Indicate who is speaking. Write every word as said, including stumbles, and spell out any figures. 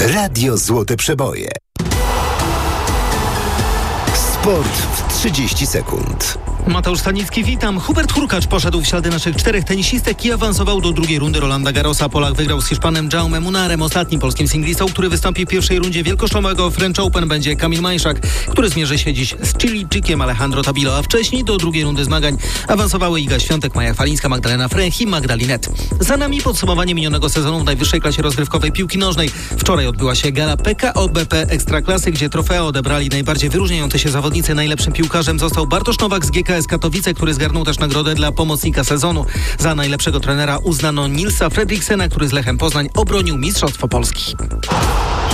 Speaker 1: Radio Złote Przeboje. Sport w trzydzieści sekund.
Speaker 2: Mateusz Stanicki, witam. Hubert Hurkacz poszedł w ślady naszych czterech tenisistek i awansował do drugiej rundy Rolanda Garrosa. Polak wygrał z Hiszpanem Jaume Munarem. Ostatnim polskim singlistą, który wystąpi w pierwszej rundzie wielkoszlemowego French Open, będzie Kamil Majszak, który zmierzy się dziś z Chilijczykiem Alejandro Tabilo, a wcześniej do drugiej rundy zmagań awansowały Iga Świątek, Maja Chwalińska, Magdalena Fręch i Magdalinet. Za nami podsumowanie minionego sezonu w najwyższej klasie rozgrywkowej piłki nożnej. Wczoraj odbyła się gala P K O B P Ekstraklasy, gdzie trofea odebrali najbardziej wyróżniający się zawodnicy. Najlepszym piłkarzem został Bartosz Nowak z G K S Katowice, który zgarnął też nagrodę dla pomocnika sezonu. Za najlepszego trenera uznano Nilsa Fredriksena, który z Lechem Poznań obronił Mistrzostwo Polski.